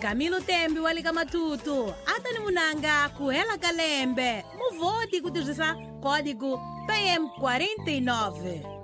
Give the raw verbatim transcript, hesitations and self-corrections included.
Camilo Tembi wa lika matutu atani munanga kuhela kalembe muvoti kutirhisa código P M quarenta e nove.